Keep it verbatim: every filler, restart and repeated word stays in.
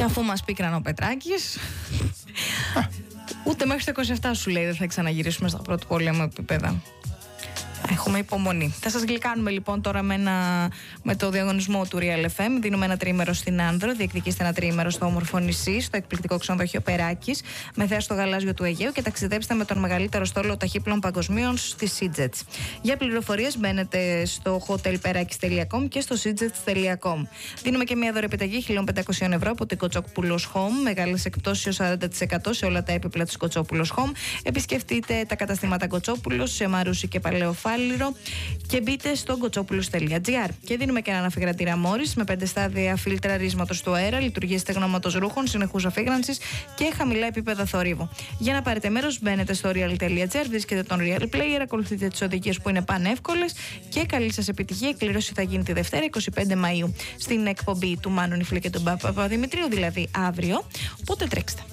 Και αφού μας πίκραν ο Πετράκης, ούτε μέχρι το είκοσι επτά σου λέει δεν θα ξαναγυρίσουμε στα πρώτου πολέμου επίπεδα. Έχουμε υπομονή. Θα σας γλυκάνουμε λοιπόν τώρα με, ένα, με το διαγωνισμό του Real εφ εμ. Δίνουμε ένα τριήμερο στην Άνδρο. Διεκδικήστε ένα τριήμερο στο όμορφο νησί, στο εκπληκτικό ξενοδοχείο Περάκης, με θέα στο γαλάζιο του Αιγαίου, και ταξιδέψτε με τον μεγαλύτερο στόλο ταχύπλων παγκοσμίων στη SeaJets. Για πληροφορίες μπαίνετε στο hotelperakis τελεία com και στο seajets τελεία com. Δίνουμε και μια δωρεπιταγή χίλια πεντακόσια ευρώ από την Κοτσόπουλος Home. Μεγάλες εκπτώσεις έως σαράντα τοις εκατό σε όλα τα έπιπλα της Κοτσόπουλος Home. Επισκεφτείτε τα καταστήματα Κοτσόπουλος σε Μαρούσι και Παλαιοφάλιρο και μπείτε στο κοτσόπουλος τελεία τζι άρ. Και δίνουμε και έναν αφιγρατήρα Μόρις με πέντε στάδια φίλτραρίσματος του αέρα, λειτουργία στεγνώματος ρούχων, συνεχούς αφήγρανσης και χαμηλά επίπεδα θορύβου. Για να πάρετε μέρος, μπαίνετε στο real τελεία τζι άρ, βρίσκετε τον Real Player, ακολουθείτε τις οδηγίες που είναι πανεύκολες και καλή σας επιτυχία. Η εκκλήρωση θα γίνει τη Δευτέρα είκοσι πέντε Μαΐου στην εκπομπή του Μάνου Νιφλή και του Παπαδημητρίου, δηλαδή αύριο. Οπότε τρέξτε.